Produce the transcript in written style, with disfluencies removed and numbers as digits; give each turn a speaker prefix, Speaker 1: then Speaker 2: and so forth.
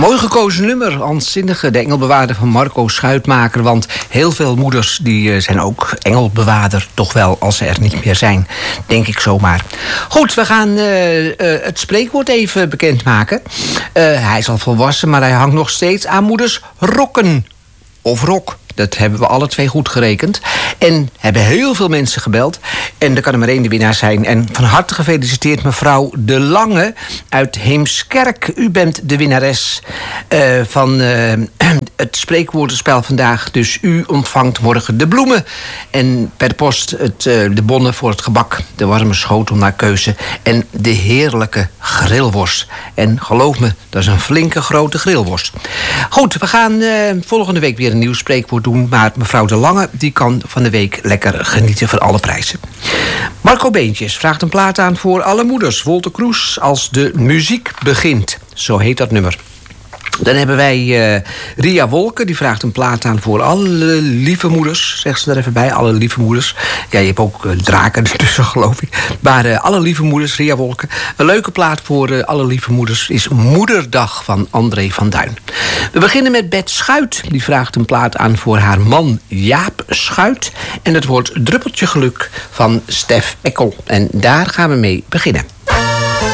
Speaker 1: Mooi gekozen nummer, Anzinnige, de engelbewaarder van Marco Schuitmaker. Want heel veel moeders die zijn ook engelbewaarder, toch wel, als ze er niet meer zijn. Denk ik zomaar. Goed, we gaan het spreekwoord even bekendmaken. Hij is al volwassen, maar hij hangt nog steeds aan moeders rokken. Of rok. Dat hebben we alle twee goed gerekend. En hebben heel veel mensen gebeld. En er kan er maar één de winnaar zijn. En van harte gefeliciteerd mevrouw De Lange uit Heemskerk. U bent de winnares van het spreekwoordenspel vandaag. Dus u ontvangt morgen de bloemen. En per post de bonnen voor het gebak. De warme schotel naar keuze. En de heerlijke grillworst. En geloof me, dat is een flinke grote grillworst. Goed, we gaan volgende week weer een nieuw spreekwoord doen. Maar mevrouw De Lange die kan van de week lekker genieten van alle prijzen. Marco Beentjes vraagt een plaat aan voor alle moeders. Wolter Kroes, Als de muziek begint. Zo heet dat nummer. Dan hebben wij Ria Wolken, die vraagt een plaat aan voor alle lieve moeders. Zeg ze er even bij, alle lieve moeders. Ja, je hebt ook draken ertussen, geloof ik. Maar alle lieve moeders, Ria Wolken. Een leuke plaat voor alle lieve moeders is Moederdag van André van Duin. We beginnen met Bet Schuit. Die vraagt een plaat aan voor haar man Jaap Schuit. En het wordt Druppeltje Geluk van Stef Ekkel. En daar gaan we mee beginnen.